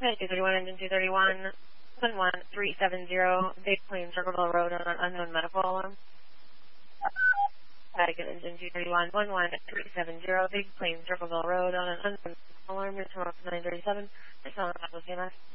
231, engine 231, 11370, Big Plain Circleville Road on an unknown medical alarm. Again, engine 231, 11370, Big Plain Circleville Road on an unknown medical alarm. Your tomorrow 937. It's on the CMS.